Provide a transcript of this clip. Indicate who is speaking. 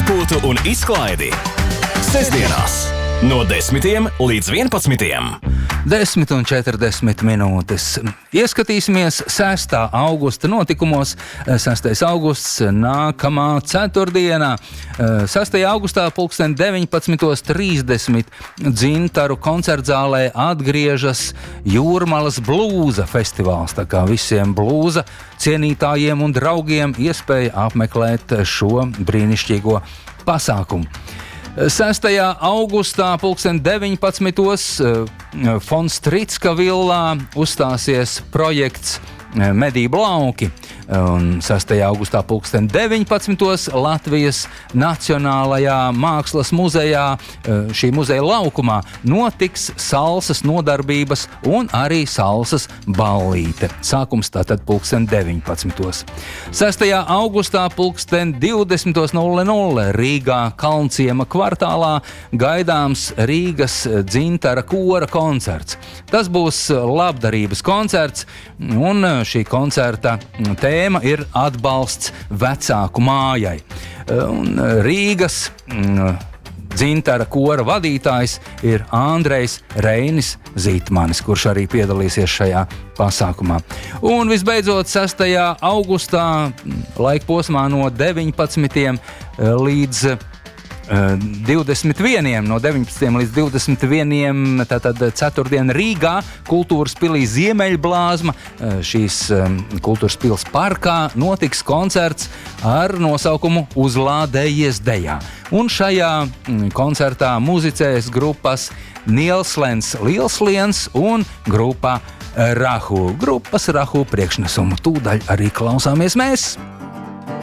Speaker 1: atpūtu un izklaidi. Sestdienās no 10 līdz 11.
Speaker 2: 10:40 minūtes. Ieskatīsimies 6. augusta notikumos. 6. augusts nākamā ceturtdienā. 6. augustā 19:30 Dzintaru koncertzālē atgriežas Jūrmalas blūza festivāls. Tā kā visiem blūza cienītājiem un draugiem iespēja apmeklēt šo brīnišķīgo pasākumu. 6. augustā 19:00 Fonstricka villā uzstāsies projekts Medību lauki. Un 6. augustā 19:00 Latvijas Nacionālajā mākslas muzejā, šī muzeja laukumā, notiks salsas nodarbības un arī salsas ballīte. Sākums tātad 19:00. 6. augustā 20:00 Rīgā Kalnciema kvartālā gaidāms Rīgas Dzintara kora koncerts. Tas būs labdarības koncerts, un šī koncerta tēma ir atbalsts vecāku mājai. Un Rīgas Dzintara kora vadītājs ir Andrejs Reinis Zītmanis, kurš arī piedalīsies šajā pasākumā. Un visbeidzot 6. augustā laikposmā no 19 līdz 21. No 19 līdz 21. Tātad ceturtdien Rīgā Kultūras pilī Ziemeļblāzma. Šīs Kultūras pils parkā notiks koncerts ar nosaukumu Uzlādējies dejā. Un šajā koncertā muzicēs grupas Nielslens Lielsliens un grupa Rahu. Grupas Rahu priekšnesumu tūdaļ arī klausāmies mēs.